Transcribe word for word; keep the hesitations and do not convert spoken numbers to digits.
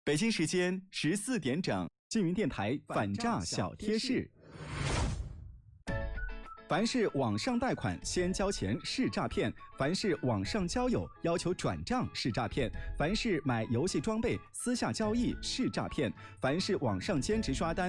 北京时间十四点整，缙云电台反诈小贴士。凡是网上贷款先交钱是诈骗，凡是网上交友要求转账是诈骗，凡是买游戏装备私下交易是诈骗，凡是网上兼职刷单